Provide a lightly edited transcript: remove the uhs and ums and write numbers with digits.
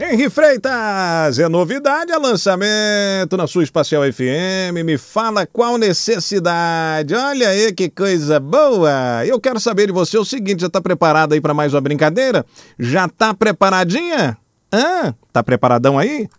Henri Freitas, é novidade, é lançamento na sua Espacial FM. Me fala qual necessidade. Olha aí que coisa boa. Eu quero saber de você o seguinte, já tá preparado aí para mais uma brincadeira? Já tá preparadinha? Tá preparadão aí?